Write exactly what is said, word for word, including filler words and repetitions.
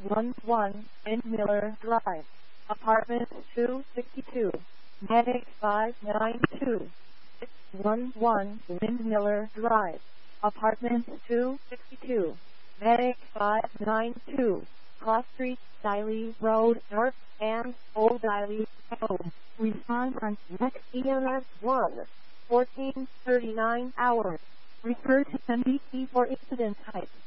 one one Windmiller Drive, Apartment two sixty-two, Medic five nine two. six one one Windmiller Drive, Apartment two sixty-two, Medic five nine two, Cross Street, Diley Road North, and Old Diley Road. Respond on next E M S one, fourteen thirty-nine hours. Refer to N B C for incident type.